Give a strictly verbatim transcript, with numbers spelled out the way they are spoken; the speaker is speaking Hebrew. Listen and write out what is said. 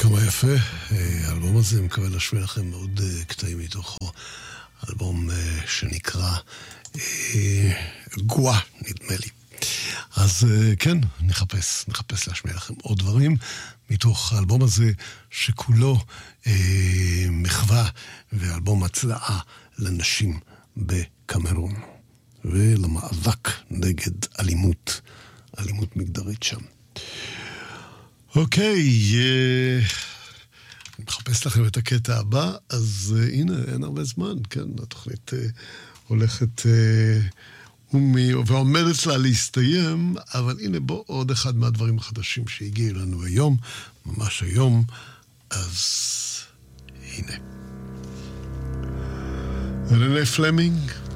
כמה יפה, האלבום הזה מקווה להשמיע לכם מאוד קטעים מתוכו, אלבום שנקרא גואה, נדמה לי. אז כן, נחפש, נחפש להשמיע לכם עוד דברים מתוך האלבום הזה שכולו אה, מחווה ואלבום הצלעה לנשים בקמרון ולמאבק נגד אלימות, אלימות מגדרית שם. אוקיי, אה, אני מחפש לכם את הקטע הבא, אז אה, הנה, אין הרבה זמן, כן, התוכנית אה, הולכת... אה, ועומדת לה להסתיים, אבל הנה בוא עוד אחד מהדברים החדשים שהגיעו לנו היום, ממש היום, אז הנה. רנה פלמינג,